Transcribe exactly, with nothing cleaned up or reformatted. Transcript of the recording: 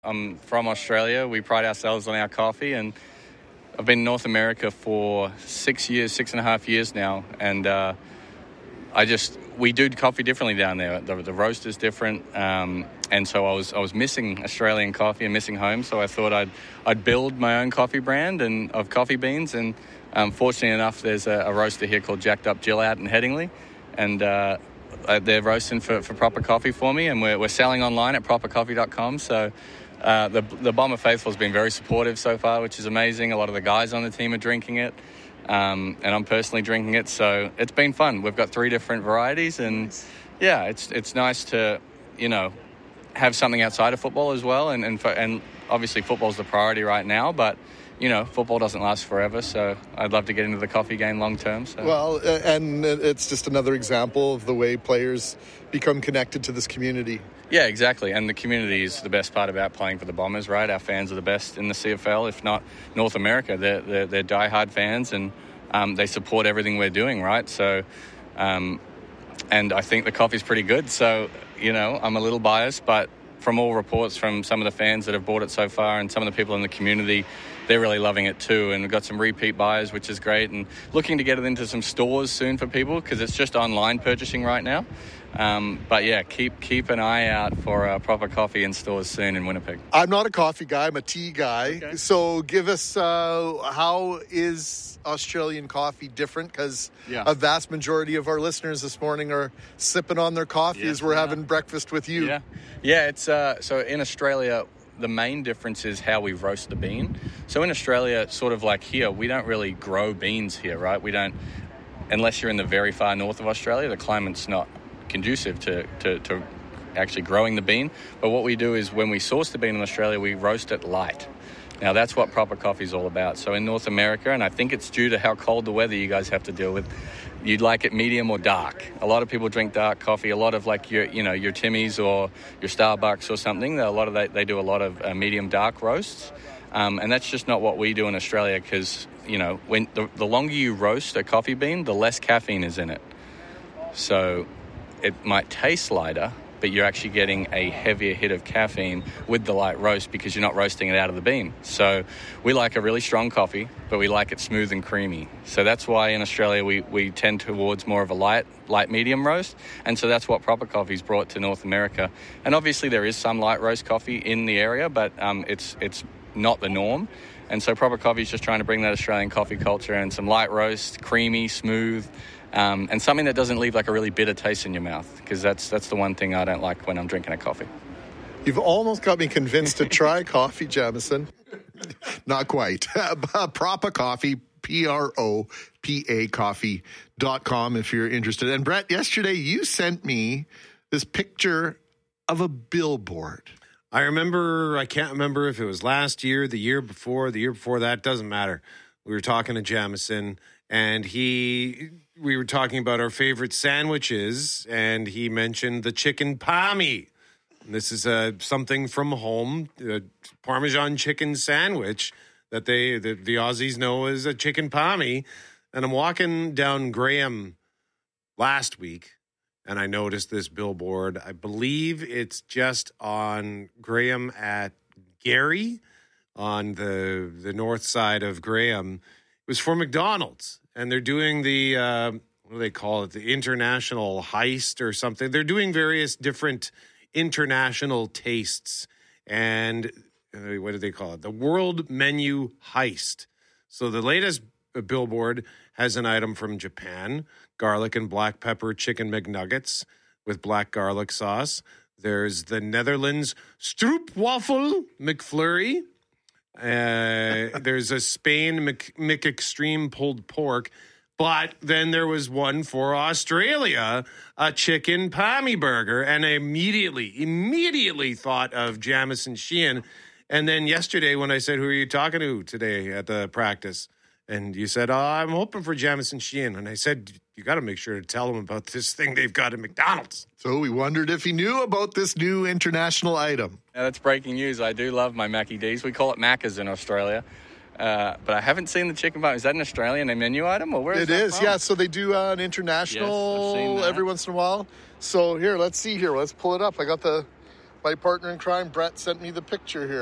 I'm from Australia. We pride ourselves on our coffee, and I've been in North America for six years, six and a half years now, and uh, I just we do coffee differently down there. The, the roast is different, um, and so I was I was missing Australian coffee and missing home. So I thought I'd I'd build my own coffee brand and of coffee beans. And um, fortunately enough, there's a, a roaster here called Jacked Up Jill out in Headingley, and uh, they're roasting for, for Proper Coffee for me, and we're we're selling online at proper coffee dot com. So. Uh, the the Bomber Faithful has been very supportive so far, which is amazing. A lot of the guys on the team are drinking it, um, and I'm personally drinking it, so it's been fun. We've got three different varieties, and yeah, it's it's nice to, you know, have something outside of football as well, and and, for, and obviously football's the priority right now, but you know, football doesn't last forever, so I'd love to get into the coffee game long term. So. Well, and it's just another example of the way players become connected to this community. Yeah, exactly. And the community is the best part about playing for the Bombers, right? Our fans are the best in the C F L, if not North America. They're, they're, they're diehard fans, and um, they support everything we're doing, right? So, um, and I think the coffee's pretty good. So, you know, I'm a little biased, but from all reports from some of the fans that have bought it so far and some of the people in the community, they're really loving it too. And we've got some repeat buyers, which is great, and looking to get it into some stores soon for people because it's just online purchasing right now. Um, but yeah, keep keep an eye out for uh, Proper Coffee in stores soon in Winnipeg. I'm not a coffee guy, I'm a tea guy. Okay. So give us, uh, how is Australian coffee different? Because yeah. a vast majority of our listeners this morning are sipping on their coffee yes, as we're yeah. having breakfast with you. Yeah, yeah. It's uh, so in Australia, the main difference is how we roast the bean. So in Australia, sort of like here, we don't really grow beans here, right? We don't, unless you're in the very far north of Australia, the climate's not conducive to, to, to actually growing the bean. But what we do is when we source the bean in Australia, we roast it light. Now, that's what Proper Coffee is all about. So in North America, and I think it's due to how cold the weather you guys have to deal with, you'd like it medium or dark. A lot of people drink dark coffee. A lot of like your, you know, your Timmy's or your Starbucks or something. A lot of they, they do a lot of uh, medium dark roasts. Um, and that's just not what we do in Australia because, you know, when the, the longer you roast a coffee bean, the less caffeine is in it. So it might taste lighter, but you're actually getting a heavier hit of caffeine with the light roast because you're not roasting it out of the bean. So we like a really strong coffee, but we like it smooth and creamy. So that's why in Australia we, we tend towards more of a light, light medium roast. And so that's what Proper Coffee's brought to North America. And obviously there is some light roast coffee in the area, but um, it's it's not the norm. And so Proper Coffee's just trying to bring that Australian coffee culture and some light roast, creamy, smooth, Um, and something that doesn't leave like a really bitter taste in your mouth, because that's that's the one thing I don't like when I'm drinking a coffee. You've almost got me convinced to try coffee, Jamison. Not quite. Proper Coffee, P R O P A coffee dot com if you're interested. And Brett, yesterday you sent me this picture of a billboard. I remember, I can't remember if it was last year, the year before, the year before that, doesn't matter. We were talking to Jamison, and he, we were talking about our favorite sandwiches, and he mentioned the chicken palmy. And this is uh, something from home, a Parmesan chicken sandwich that they, the, the Aussies know as a chicken palmy. And I'm walking down Graham last week, and I noticed this billboard. I believe it's just on Graham at Gary, on the the north side of Graham. It was for McDonald's, and they're doing the, uh, what do they call it, the international heist or something. They're doing various different international tastes, and uh, what do they call it? The World Menu Heist. So the latest billboard has an item from Japan, garlic and black pepper chicken McNuggets with black garlic sauce. There's the Netherlands Stroopwafel McFlurry. Uh, there's a Spain Mc, McExtreme pulled pork. But then there was one for Australia, a chicken palmy burger. And I immediately, immediately thought of Jamison Sheehan. And then yesterday when I said, who are you talking to today at the practice? And you said, oh, I'm hoping for Jamison Sheehan. And I said, you got to make sure to tell him about this thing they've got at McDonald's. So we wondered if he knew about this new international item. Yeah, that's breaking news. I do love my Mackie D's. We call it Macca's in Australia. Uh, but I haven't seen the chicken palmy. Is that an Australian menu item? Or where is it that is, from? yeah. So they do uh, an international yes, I've seen that. every once in a while. So here, let's see here. Let's pull it up. I got the My partner in crime, Brett, sent me the picture here.